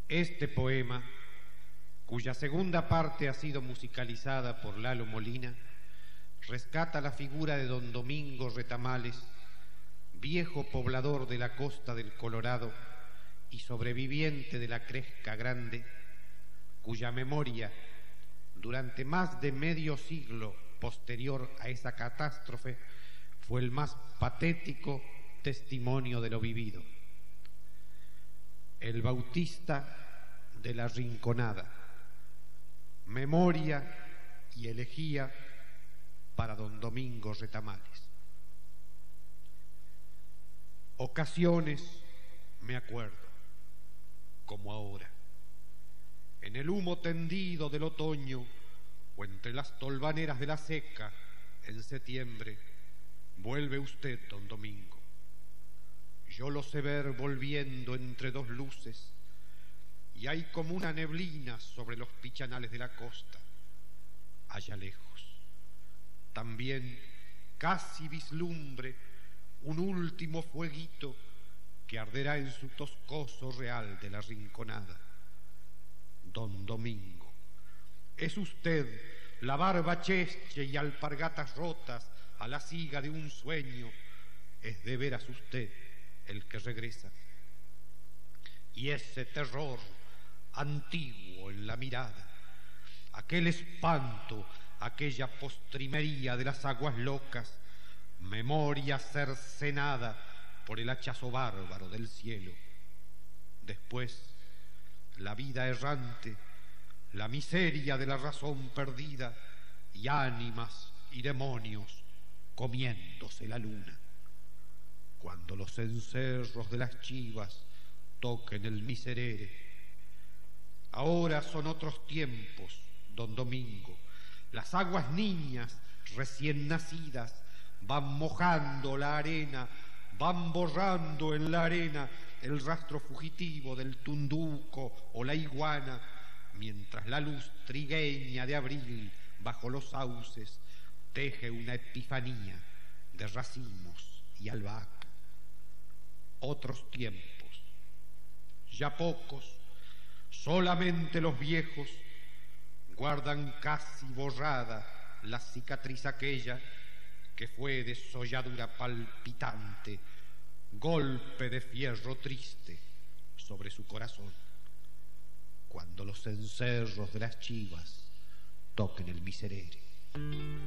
Este poema, cuya segunda parte ha sido musicalizada por Lalo Molina, rescata la figura de don Domingo Retamales, viejo poblador de la costa del Colorado y sobreviviente de la Cresca Grande, cuya memoria, durante más de medio siglo posterior a esa catástrofe, fue el más patético testimonio de lo vivido. El Bautista de la Rinconada, memoria y elegía para don Domingo Retamales. Ocasiones me acuerdo, como ahora, en el humo tendido del otoño o entre las tolvaneras de la seca, en septiembre, vuelve usted, don Domingo. Yo lo sé ver volviendo entre dos luces y hay como una neblina sobre los pichanales de la costa, allá lejos. También casi vislumbre un último fueguito que arderá en su toscoso real de la Rinconada. Don Domingo, es usted la barba cheche y alpargatas rotas a la siga de un sueño, es de veras usted el que regresa. Y ese terror antiguo en la mirada, aquel espanto, aquella postrimería de las aguas locas, memoria cercenada por el hachazo bárbaro del cielo. Después, la vida errante, la miseria de la razón perdida y ánimas y demonios comiéndose la luna. Cuando los cencerros de las chivas toquen el miserere. Ahora son otros tiempos, don Domingo. Las aguas niñas recién nacidas van mojando la arena, van borrando en la arena el rastro fugitivo del tunduco o la iguana, mientras la luz trigueña de abril bajo los sauces teje una epifanía de racimos y albahaca. Otros tiempos, ya pocos, solamente los viejos guardan casi borrada la cicatriz aquella que fue desolladura palpitante, golpe de fierro triste sobre su corazón, cuando los cencerros de las chivas toquen el miserere.